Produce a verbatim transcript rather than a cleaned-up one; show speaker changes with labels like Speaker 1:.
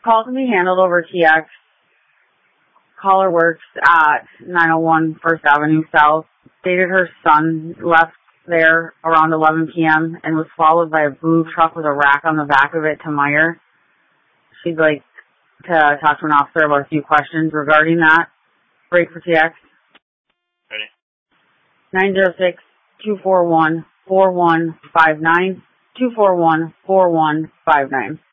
Speaker 1: Call can be handled over T X. Caller works at nine oh one First Avenue South. Stated her son left there around eleven p.m. and was followed by a blue truck with a rack on the back of it to Meyer. She'd like to talk to an officer about a few questions regarding that. Break for T X.
Speaker 2: Ready.
Speaker 1: nine zero six, two four one, four one five nine. two four one, four one five nine.